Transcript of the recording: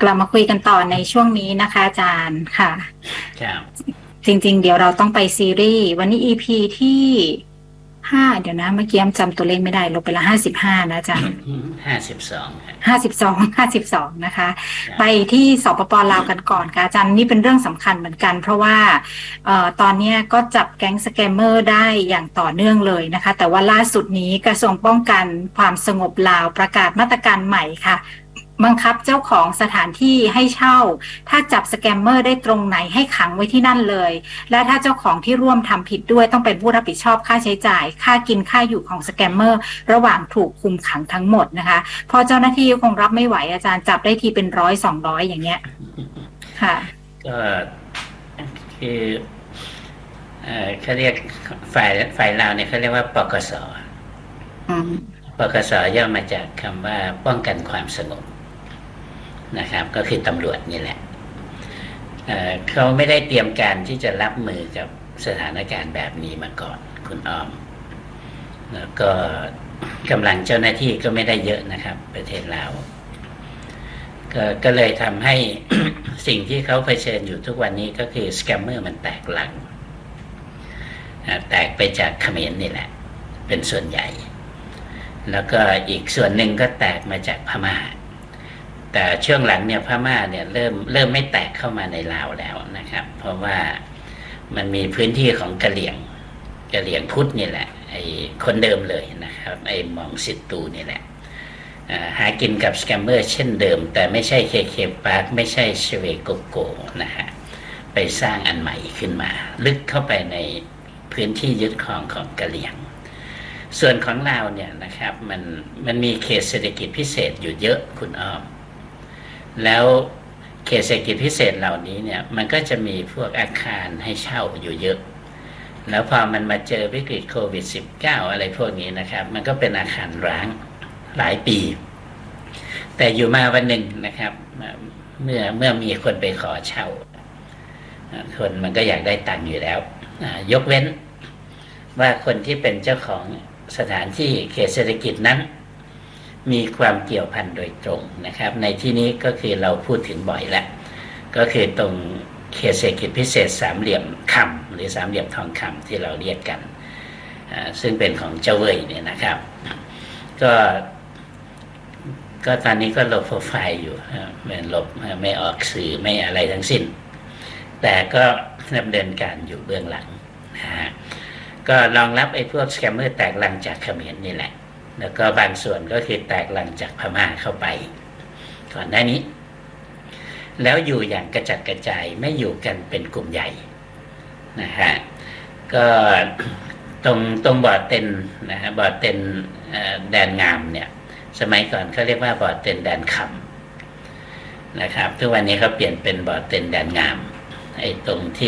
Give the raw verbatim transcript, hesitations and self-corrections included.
กลับมาคุยกันต่อในช่วงนี้นะคะอาจารย์ค่ะครับจริงๆเดี๋ยวเราต้องไปซีรีส์วันนี้ อี พี ที่ห้าเดี๋ยวนะเมื่อกี้จำตัวเลขไม่ได้ลบไปละห้าสิบห้านะอาจารย์ห้าสิบสองห้าสิบสองห้าสิบสองนะคะไปครับที่สปปลาวกันก่อนค่ะอาจารย์นี่เป็นเรื่องสำคัญเหมือนกันเพราะว่าเอ่อตอนนี้ก็จับแก๊งสแกมเมอร์ได้อย่างต่อเนื่องเลยนะคะแต่ว่าล่าสุดนี้กระทรวงป้องกันความสงบลาวประกาศมาตรการใหม่ค่ะบังคับเจ้าของสถานที่ให้เช่าถ้าจับสแกมเมอร์ได้ตรงไหนให้ขังไว้ที่นั่นเลยและถ้าเจ้าของที่ร่วมทำผิดด้วยต้องเป็นผู้รับผิดชอบค่าใช้จ่ายค่ากินค่าอยู่ของสแกมเมอร์ระหว่างถูกคุมขังทั้งหมดนะคะพอเจ้าหน้าที่คงรับไม่ไหวอาจารย์จับได้ทีเป็นร้อยสองร้อยอย่างเงี้ยค่ะก็คือเอ่อเขาเรียกฝ่ายฝ่ายเราเนี่ยเขาเรียกว่าปกสปกสย่อมาจากคำว่าป้องกันความสงบนะครับก็คือตำรวจนี่แหละเอ่อเขาไม่ได้เตรียมการที่จะรับมือกับสถานการณ์แบบนี้มาก่อนคุณอ้อมแล้วก็กำลังเจ้าหน้าที่ก็ไม่ได้เยอะนะครับประเทศลาวก็ก็เลยทำให้ สิ่งที่เขาเผชิญอยู่ทุกวันนี้ก็คือสแกมเมอร์มันแตกหลังแตกไปจากเขมรนี่แหละเป็นส่วนใหญ่แล้วก็อีกส่วนหนึ่งก็แตกมาจากพม่าแต่ช่วงหลังเนี่ยพม่าเนี่ยเริ่มเริ่มไม่แตกเข้ามาในลาวแล้วนะครับเพราะว่ามันมีพื้นที่ของกะเหรี่ยงกะเหรี่ยงพุทธนี่แหละไอ้คนเดิมเลยนะครับไอ้มองสิตตูนี่แหละหากินกับสแกมเมอร์เช่นเดิมแต่ไม่ใช่เคเคปาร์คไม่ใช่เชเวโกโกนะฮะไปสร้างอันใหม่ขึ้นมาลึกเข้าไปในพื้นที่ยึดครองของกะเหรี่ยงส่วนของเราเนี่ยนะครับมันมันมีเขตเศรษฐกิจพิเศษอยู่เยอะคุณอ้อมแล้วเขตเศรษฐกิจพิเศษเหล่านี้เนี่ยมันก็จะมีพวกอาคารให้เช่าอยู่เยอะแล้วพอมันมาเจอวิกฤตโควิด สิบเก้า อะไรพวกนี้นะครับมันก็เป็นอาคารร้างหลายปีแต่อยู่มาวันหนึ่งนะครับเมื่อเมื่อมีคนไปขอเช่าคนมันก็อยากได้ตังค์อยู่แล้วยกเว้นว่าคนที่เป็นเจ้าของสถานที่เขตเศรษฐกิจนั้นมีความเกี่ยวพันโดยตรงนะครับในที่นี้ก็คือเราพูดถึงบ่อยแล้วก็คือตรงเขตเศรษฐกิจพิเศษสามเหลี่ยมคำหรือสามเหลี่ยมทองคำที่เราเรียกกันซึ่งเป็นของเจ้าเว่ยเนี่ยนะครับก็ก็ตอนนี้ก็ลบโปรไฟล์อยู่ไม่ลบไม่ออกสื่อไม่อะไรทั้งสิ้นแต่ก็ดำเนินการอยู่เบื้องหลังนะฮะก็รองรับไอ้พวกสแกมเมอร์แตกลังจากเขมรนี่แหละแล้วก็บางส่วนก็คือแตกลังจากพม่าเข้าไปก่อนหน้านี้แล้วอยู่อย่างกระจัดกระจายไม่อยู่กันเป็นกลุ่มใหญ่นะฮะก็ตรงตรงบ่อเต็นนะฮะบ่อเต็นแดนงามเนี่ยสมัยก่อนเขาเรียกว่าบ่อเต็นแดนคำนะครับทุกวันนี้เขาเปลี่ยนเป็นบ่อเต็นแดนงามไอ้ตรงที่